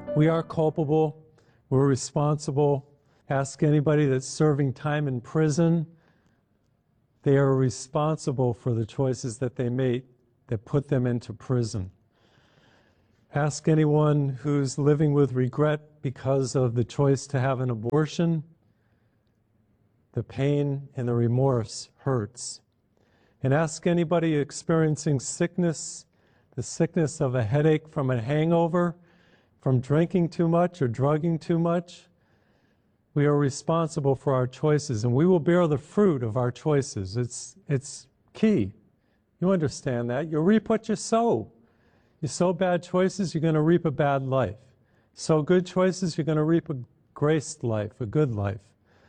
We are culpable. We're responsible. Ask anybody that's serving time in prison. They are responsible for the choices that they made that put them into prison. Ask anyone who's living with regret because of the choice to have an abortion. The pain and the remorse hurts. And ask anybody experiencing sickness, the sickness of a headache from a hangover, from drinking too much or drugging too much. We are responsible for our choices, and we will bear the fruit of our choices. It's key. You understand that. You reap what you sow. You sow bad choices, you're going to reap a bad life. Sow good choices, you're going to reap a graced life, a good life.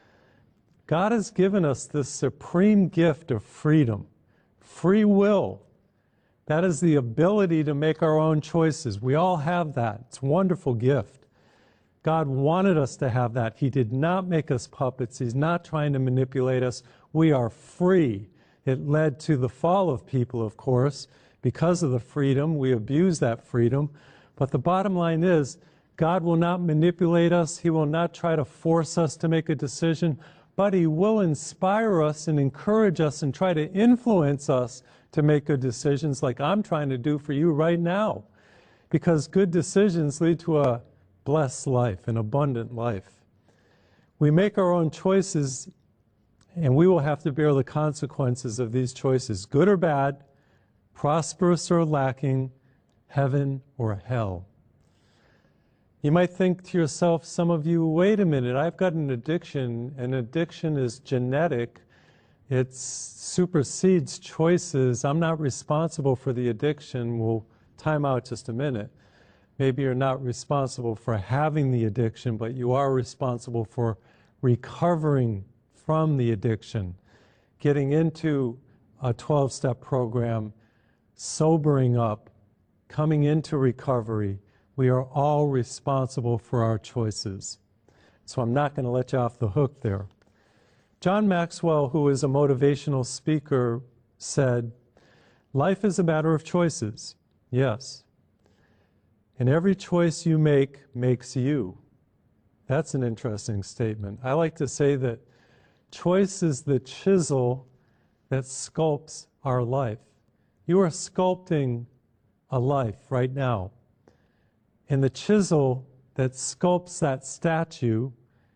God has given us this supreme gift of freedom, free will. That is the ability to make our own choices. We all have that. It's a wonderful gift. God wanted us to have that. He did not make us puppets. He's not trying to manipulate us. We are free. It led to the fall of people, of course. Because of the freedom, we abuse that freedom. But the bottom line is, God will not manipulate us. He will not try to force us to make a decision, but He will inspire us and encourage us and try to influence us to make good decisions like I'm trying to do for you right now. Because good decisions lead to a blessed life, an abundant life. We make our own choices, and we will have to bear the consequences of these choices, good or bad, prosperous or lacking, heaven or hell. You might think to yourself, some of you, wait a minute, I've got an addiction. An addiction is genetic. It supersedes choices. I'm not responsible for the addiction. We'll time out just a minute. Maybe you're not responsible for having the addiction, but you are responsible for recovering from the addiction, getting into a 12-step program, sobering up, coming into recovery. We are all responsible for our choices. So I'm not going to let you off the hook there. John Maxwell, who is a motivational speaker, said, "Life is a matter of choices." Yes. And every choice you make makes you. That's an interesting statement. I like to say that choice is the chisel that sculpts our life. You are sculpting a life right now. And the chisel that sculpts that statue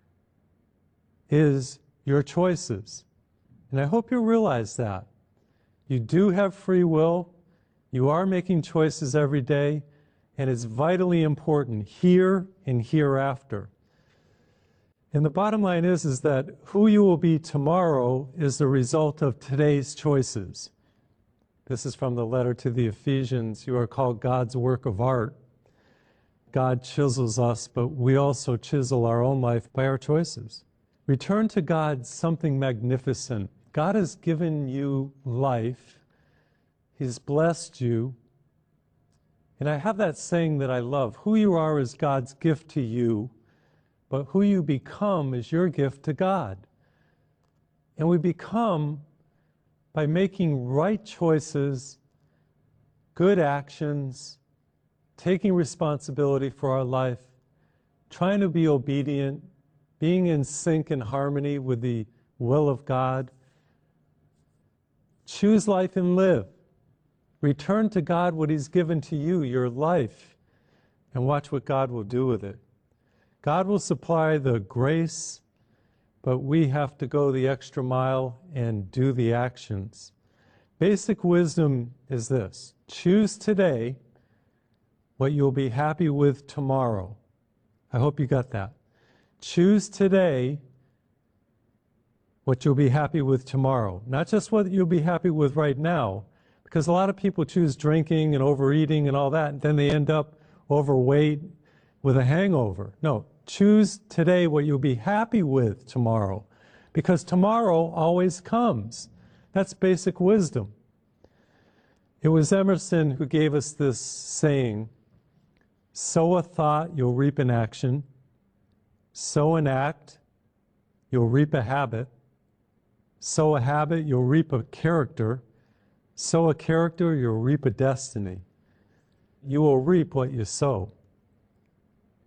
is your choices. And I hope you realize that. You do have free will. You are making choices every day. And it's vitally important here and hereafter. And the bottom line is that who you will be tomorrow is the result of today's choices. This is from the letter to the Ephesians. You are called God's work of art. God chisels us, but we also chisel our own life by our choices. Return to God something magnificent. God has given you life. He's blessed you. And I have that saying that I love. Who you are is God's gift to you, but who you become is your gift to God. And we become by making right choices, good actions, taking responsibility for our life, trying to be obedient, being in sync and harmony with the will of God. Choose life and live. Return to God what He's given to you, your life, and watch what God will do with it. God will supply the grace, but we have to go the extra mile and do the actions. Basic wisdom is this: choose today what you'll be happy with tomorrow. I hope you got that. Choose today what you'll be happy with tomorrow. Not just what you'll be happy with right now, because a lot of people choose drinking and overeating and all that, and then they end up overweight with a hangover. No, choose today what you'll be happy with tomorrow, because tomorrow always comes. That's basic wisdom. It was Emerson who gave us this saying: sow a thought, you'll reap an action. Sow an act, you'll reap a habit. Sow a habit, you'll reap a character. Sow a character, you'll reap a destiny. You will reap what you sow.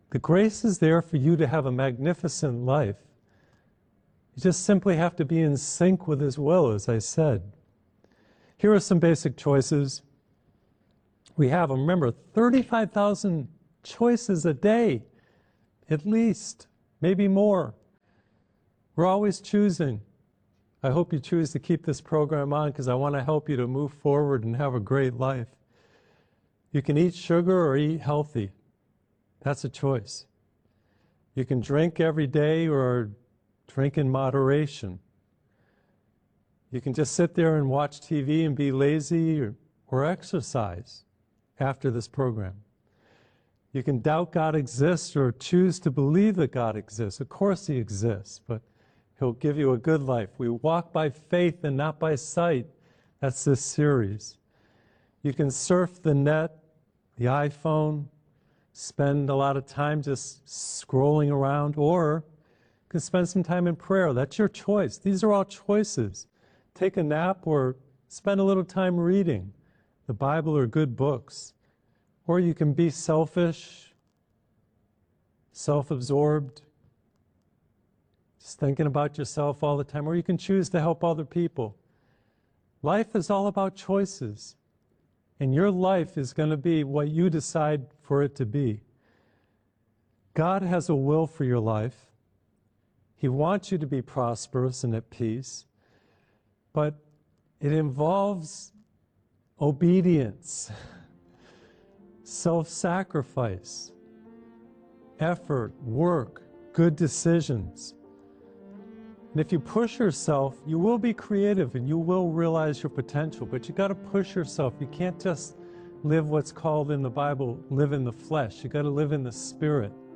The grace is there for you to have a magnificent life. You just simply have to be in sync with His will, as I said. Here are some basic choices. We have, remember, 35,000 choices a day, at least, maybe more. We're always choosing. I hope you choose to keep this program on because I want to help you to move forward and have a great life. You can eat sugar or eat healthy. That's a choice. You can drink every day or drink in moderation. You can just sit there and watch TV and be lazy or exercise after this program. You can doubt God exists or choose to believe that God exists. Of course He exists, but He'll give you a good life. We walk by faith and not by sight. That's this series. You can surf the net, the iPhone, spend a lot of time just scrolling around, or you can spend some time in prayer. That's your choice. These are all choices. Take a nap or spend a little time reading the Bible or good books. Or you can be selfish, self-absorbed, just thinking about yourself all the time, or you can choose to help other people. Life is all about choices, and your life is going to be what you decide for it to be. God has a will for your life. He wants you to be prosperous and at peace, but it involves obedience, self-sacrifice, effort, work, good decisions. And if you push yourself, you will be creative and you will realize your potential, but you got to push yourself. You can't just live what's called in the Bible, live in the flesh. You got to live in the Spirit.